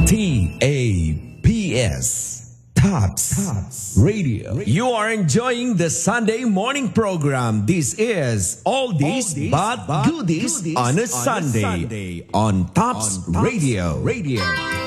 TAPS. Tops Radio. You are enjoying the Sunday morning program. This is Oldies but Goodies on a Sunday on Tops Radio.